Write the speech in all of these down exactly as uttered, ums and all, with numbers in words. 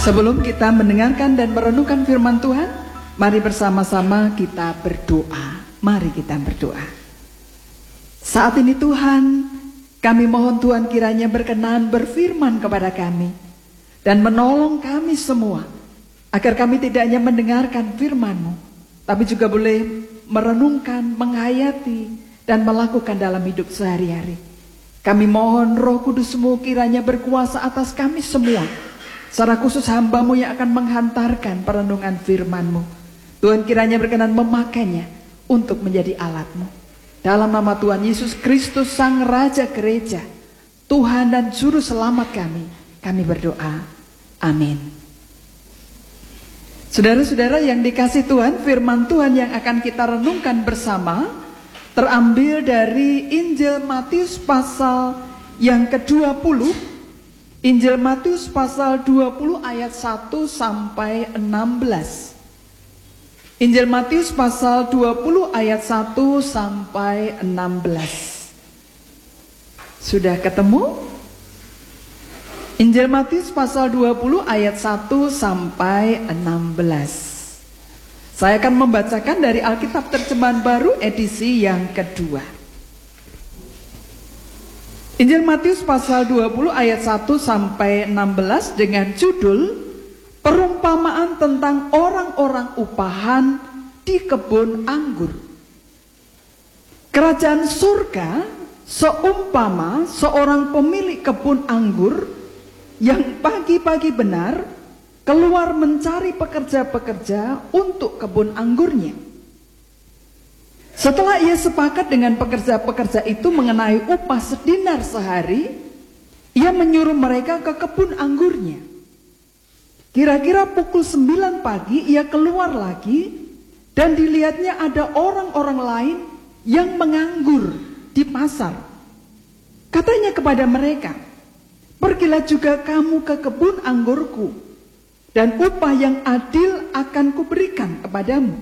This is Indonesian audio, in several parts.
Sebelum kita mendengarkan dan merenungkan firman Tuhan, mari bersama-sama kita berdoa. Mari kita berdoa. Saat ini Tuhan, kami mohon Tuhan kiranya berkenan berfirman kepada kami dan menolong kami semua, agar kami tidak hanya mendengarkan firman-Mu, tapi juga boleh merenungkan, menghayati, dan melakukan dalam hidup sehari-hari. Kami mohon Roh Kudus-Mu kiranya berkuasa atas kami semua, secara khusus hamba-Mu yang akan menghantarkan perenungan firman-Mu. Tuhan kiranya berkenan memakainya untuk menjadi alat-Mu. Dalam nama Tuhan Yesus Kristus, Sang Raja Gereja, Tuhan dan Juru Selamat kami, kami berdoa. Amin. Saudara-saudara yang dikasih Tuhan, firman Tuhan yang akan kita renungkan bersama terambil dari Injil Matius pasal yang kedua puluh. Injil Matius pasal dua puluh ayat satu sampai enam belas. Injil Matius pasal dua puluh ayat satu sampai enam belas. Sudah ketemu? Injil Matius pasal dua puluh ayat satu sampai enam belas. Saya akan membacakan dari Alkitab Terjemahan Baru edisi yang kedua. Injil Matius pasal dua puluh ayat satu sampai enam belas dengan judul Perumpamaan tentang orang-orang upahan di kebun anggur. Kerajaan surga seumpama seorang pemilik kebun anggur yang pagi-pagi benar keluar mencari pekerja-pekerja untuk kebun anggurnya. Setelah ia sepakat dengan pekerja-pekerja itu mengenai upah sedinar sehari, ia menyuruh mereka ke kebun anggurnya. Kira-kira pukul sembilan pagi ia keluar lagi dan dilihatnya ada orang-orang lain yang menganggur di pasar. Katanya kepada mereka, "Pergilah juga kamu ke kebun anggurku, dan upah yang adil akan kuberikan kepadamu."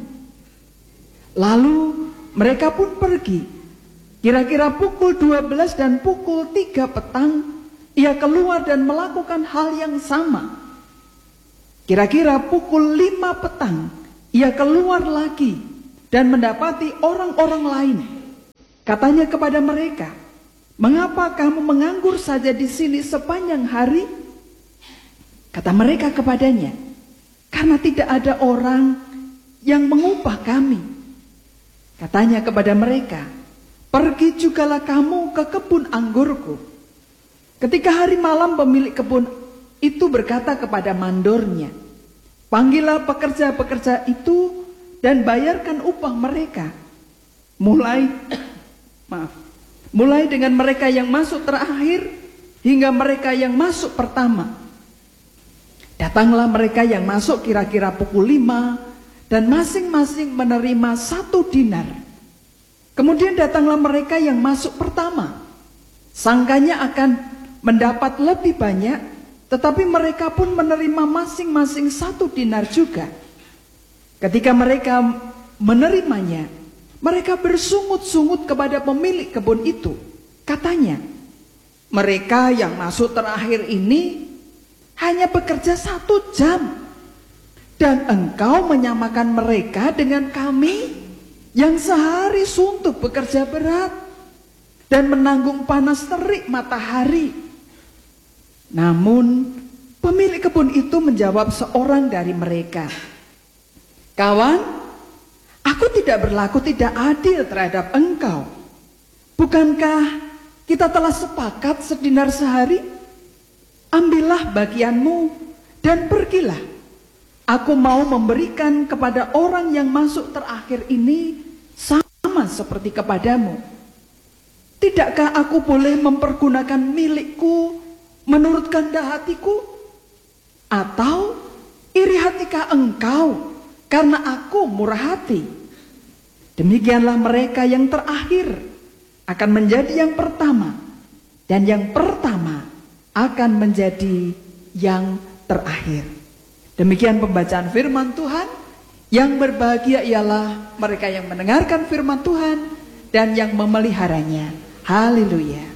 Lalu mereka pun pergi. Kira-kira pukul dua belas dan pukul tiga petang, ia keluar dan melakukan hal yang sama. Kira-kira pukul lima petang, ia keluar lagi dan mendapati orang-orang lain. Katanya kepada mereka, "Mengapa kamu menganggur saja di sini sepanjang hari?" Kata mereka kepadanya, "Karena tidak ada orang yang mengupah kami." Katanya kepada mereka, "Pergi jugalah kamu ke kebun anggurku." Ketika hari malam, pemilik kebun itu berkata kepada mandornya, "Panggillah pekerja-pekerja itu dan bayarkan upah mereka. Mulai, maaf, mulai dengan mereka yang masuk terakhir hingga mereka yang masuk pertama." Datanglah mereka yang masuk kira-kira pukul lima dan masing-masing menerima satu dinar. Kemudian datanglah mereka yang masuk pertama. Sangkanya akan mendapat lebih banyak, tetapi mereka pun menerima masing-masing satu dinar juga. Ketika mereka menerimanya, mereka bersungut-sungut kepada pemilik kebun itu. Katanya, "Mereka yang masuk terakhir ini hanya bekerja satu jam, dan engkau menyamakan mereka dengan kami yang sehari suntuk bekerja berat dan menanggung panas terik matahari." Namun pemilik kebun itu menjawab seorang dari mereka, "Kawan, aku tidak berlaku tidak adil terhadap engkau. Bukankah kita telah sepakat sedinar sehari? Ambillah bagianmu dan pergilah. Aku mau memberikan kepada orang yang masuk terakhir ini sama seperti kepadamu. Tidakkah aku boleh mempergunakan milikku menurut kehendak hatiku? Atau iri hatikah engkau karena aku murah hati?" Demikianlah mereka yang terakhir akan menjadi yang pertama, dan yang pertama akan menjadi yang terakhir. Demikian pembacaan firman Tuhan. Yang berbahagia ialah mereka yang mendengarkan firman Tuhan dan yang memeliharanya. Haleluya.